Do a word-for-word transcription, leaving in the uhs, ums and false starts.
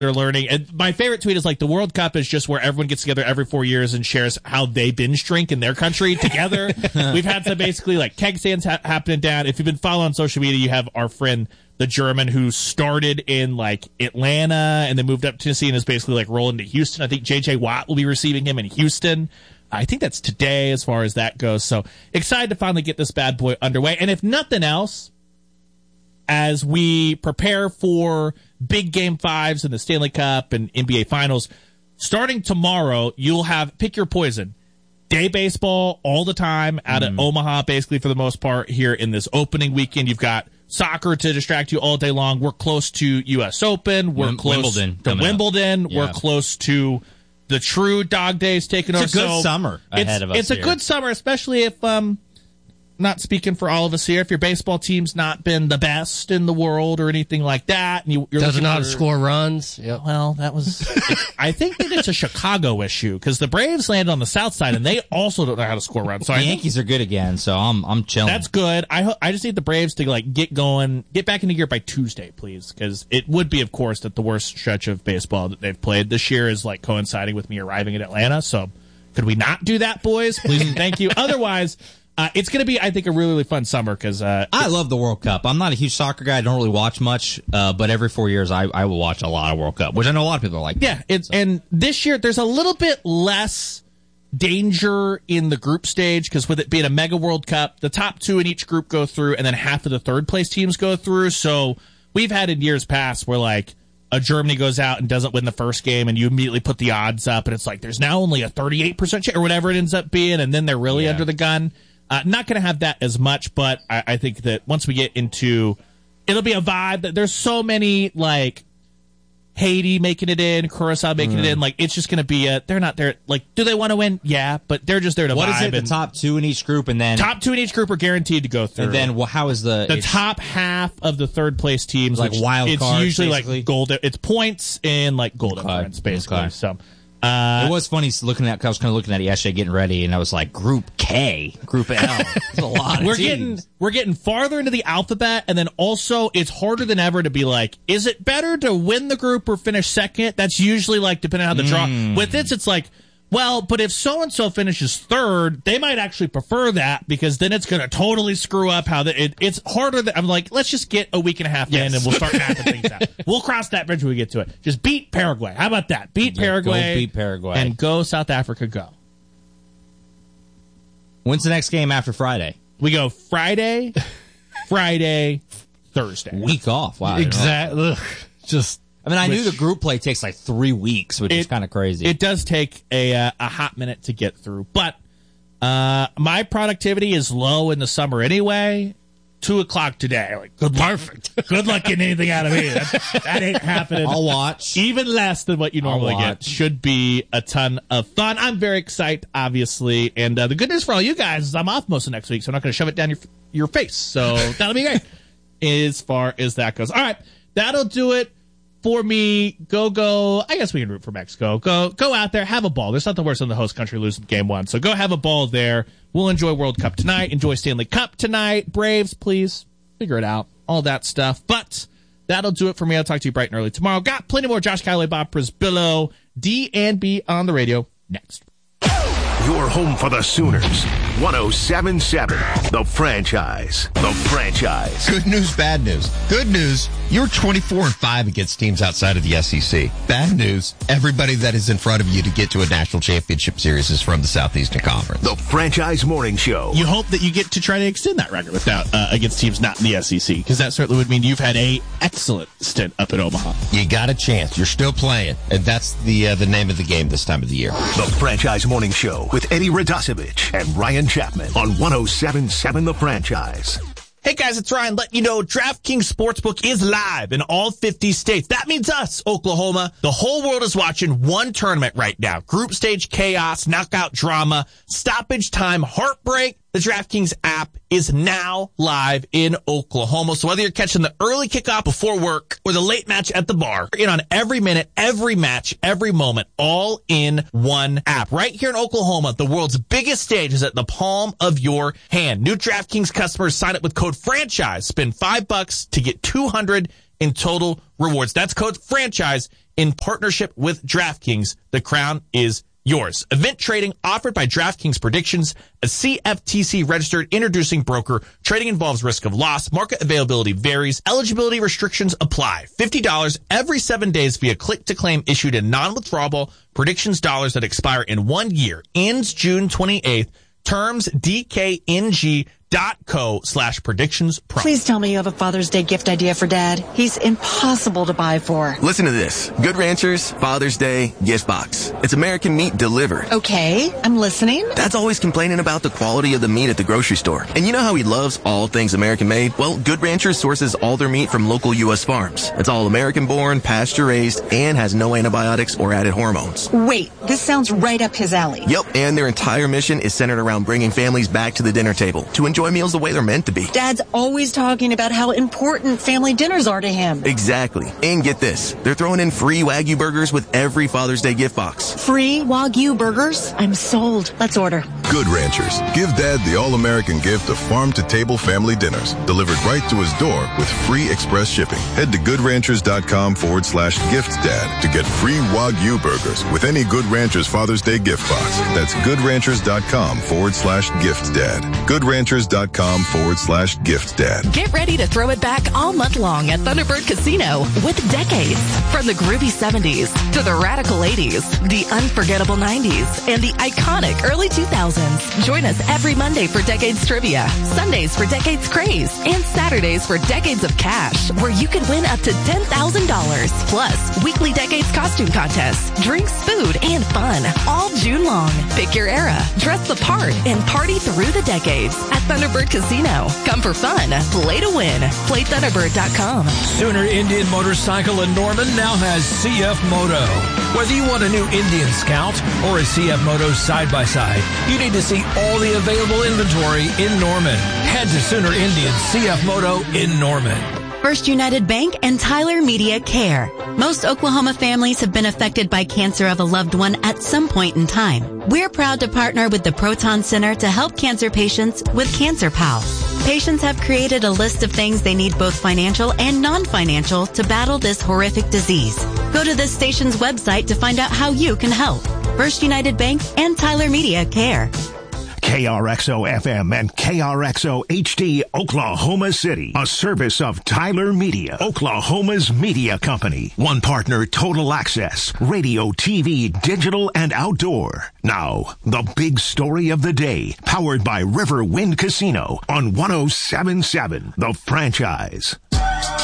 they're learning. And my favorite tweet is like the World Cup is just where everyone gets together every four years and shares how they binge drink in their country together. We've had some basically like keg stands ha- happening down. If you've been following on social media, you have our friend, the German, who started in like Atlanta and then moved up to Tennessee and is basically like rolling to Houston. I think J J Watt will be receiving him in Houston. I think that's today as far as that goes. So excited to finally get this bad boy underway. And if nothing else, as we prepare for big game fives in the Stanley Cup and N B A Finals, starting tomorrow, you'll have pick your poison. Day baseball all the time out of mm. Omaha, basically for the most part here in this opening weekend. You've got soccer to distract you all day long. We're close to U S Open. We're Wim- close Wimbledon to Wimbledon. Yeah. We're close to the true dog days taking over. It's a good so summer ahead it's, of us. It's here. a good summer, especially if um. not speaking for all of us here, if your baseball team's not been the best in the world or anything like that, and you, you're doesn't know how for, to score runs. Yep. Well, that was. I think that it's a Chicago issue because the Braves landed on the south side and they also don't know how to score runs. So the I Yankees are good again, so I'm I'm chilling. That's good. I ho- I just need the Braves to like get going, get back into gear by Tuesday, please, because it would be, of course, that the worst stretch of baseball that they've played this year is like coinciding with me arriving in Atlanta. So could we not do that, boys? Please and thank you. Otherwise. Uh, it's going to be, I think, a really, really fun summer because uh, I love the World Cup. I'm not a huge soccer guy. I don't really watch much, uh, but every four years I, I will watch a lot of World Cup, which I know a lot of people are like. Yeah, it's so. And this year there's a little bit less danger in the group stage because with it being a mega World Cup, the top two in each group go through, and then half of the third place teams go through. So we've had in years past where like a Germany goes out and doesn't win the first game, and you immediately put the odds up, and it's like there's now only a thirty-eight percent chance or whatever it ends up being, and then they're really yeah. under the gun. Uh, not going to have that as much, but I, I think that once we get into, it'll be a vibe that there's so many like Haiti making it in, Curacao making mm. it in. Like it's just going to be a. They're not there. Like, do they want to win? Yeah, but they're just there to. What vibe is it? The top two in each group, and then top two in each group are guaranteed to go through. And then, well, how is the the top half of the third place teams? Like which wild it's cards. It's usually basically? like gold. It's points and like gold okay. difference, basically. Okay. So. Uh, it was funny looking at. I was kind of looking at it yesterday, getting ready, and I was like, "Group K, Group L." It's a lot. Of we're teams. getting we're getting farther into the alphabet, and then also it's harder than ever to be like, is it better to win the group or finish second? That's usually like depending on how the draw. Mm. With this, it's like, well, but if so and so finishes third, they might actually prefer that because then it's going to totally screw up how the, it, it's harder. Than, I'm like, let's just get a week and a half yes. in, and we'll start mapping things out. We'll cross that bridge when we get to it. Just beat Paraguay. How about that? Beat yeah, Paraguay. Go beat Paraguay. And go South Africa. Go. When's the next game after Friday? We go Friday, Friday, Thursday. Week off. Wow. Exactly. Just. I mean, I Which, knew the group play takes like three weeks, which it, is kind of crazy. It does take a uh, a hot minute to get through, but uh, my productivity is low in the summer anyway. Two o'clock today, like good luck, perfect. Good luck getting anything out of me. That, that ain't happening. I'll watch. Even less than what you normally get. Should be a ton of fun. I'm very excited, obviously, and uh, the good news for all you guys is I'm off most of next week, so I'm not going to shove it down your your face. So that'll be great as far as that goes. All right, that'll do it. For me, go, go, I guess we can root for Mexico. Go go out there, have a ball. There's nothing worse than the host country losing game one. So go have a ball there. We'll enjoy World Cup tonight. Enjoy Stanley Cup tonight. Braves, please figure it out. All that stuff. But that'll do it for me. I'll talk to you bright and early tomorrow. Got plenty more Josh Calloway, Bob Prisbillo, D and B on the radio next. Your home for the Sooners. one oh seven point seven. The Franchise. The Franchise. Good news, bad news. Good news, you're twenty-four and five against teams outside of the S E C. Bad news, everybody that is in front of you to get to a national championship series is from the Southeastern Conference. The Franchise Morning Show. You hope that you get to try to extend that record without uh, against teams not in the S E C, because that certainly would mean you've had a excellent stint up in Omaha. You got a chance. You're still playing, and that's the uh, the name of the game this time of the year. The Franchise Morning Show with Eddie Radosevich and Ryan Chapman on one oh seven point seven The Franchise. Hey guys, it's Ryan letting you know DraftKings Sportsbook is live in all fifty states. That means us, Oklahoma. The whole world is watching one tournament right now. Group stage chaos, knockout drama, stoppage time, heartbreak. The DraftKings app is now live in Oklahoma. So whether you're catching the early kickoff before work or the late match at the bar, you're in on every minute, every match, every moment, all in one app. Right here in Oklahoma, the world's biggest stage is at the palm of your hand. New DraftKings customers sign up with code FRANCHISE. Spend five bucks to get two hundred in total rewards. That's code FRANCHISE in partnership with DraftKings. The crown is yours. Event trading offered by DraftKings Predictions, a C F T C-registered introducing broker. Trading involves risk of loss. Market availability varies. Eligibility restrictions apply. fifty dollars every seven days via click-to-claim issued in non-withdrawable Predictions dollars that expire in one year. Ends June twenty-eighth. Terms D K N G dot co slash predictions pro. Please tell me you have a Father's Day gift idea for Dad. He's impossible to buy for. Listen to this. Good Ranchers Father's Day gift box. It's American meat delivered. Okay, I'm listening. Dad's always complaining about the quality of the meat at the grocery store. And you know how he loves all things American made? Well, Good Ranchers sources all their meat from local U S farms. It's all American born, pasture raised, and has no antibiotics or added hormones. Wait, this sounds right up his alley. Yep, and their entire mission is centered around bringing families back to the dinner table to enjoy meals the way they're meant to be. Dad's always talking about how important family dinners are to him. Exactly. And get this, they're throwing in free Wagyu burgers with every Father's Day gift box. Free Wagyu burgers? I'm sold. Let's order. Good Ranchers. Give Dad the all-American gift of farm-to-table family dinners delivered right to his door with free express shipping. Head to goodranchers.com forward slash gift dad to get free Wagyu burgers with any Good Ranchers Father's Day gift box. That's goodranchers.com forward slash gift dad. goodranchers.com forward slash gift dad. Get ready to throw it back all month long at Thunderbird Casino with decades. From the groovy seventies to the radical eighties, the unforgettable nineties, and the iconic early two thousands. Join us every Monday for Decades Trivia, Sundays for Decades Craze, and Saturdays for Decades of Cash, where you can win up to ten thousand dollars. Plus, weekly Decades costume contests, drinks, food, and fun, all June long. Pick your era, dress the part, and party through the decades at Thunderbird Casino. Come for fun, play to win. Play Thunderbird dot com. Sooner Indian Motorcycle in Norman now has C F Moto. Whether you want a new Indian Scout or a C F Moto side-by-side, you need to see all the available inventory in Norman. Head to Sooner Indian C F Moto in Norman. First United Bank and Tyler Media Care. Most Oklahoma families have been affected by cancer of a loved one at some point in time. We're proud to partner with the Proton Center to help cancer patients with Cancer Pals. Patients have created a list of things they need, both financial and non-financial, to battle this horrific disease. Go to this station's website to find out how you can help. First United Bank and Tyler Media Care. K R X O F M and K R X O H D Oklahoma City, a service of Tyler Media, Oklahoma's media company. One partner, Total Access, radio, T V, digital, and outdoor. Now, the big story of the day, powered by Riverwind Casino on one oh seven point seven The Franchise.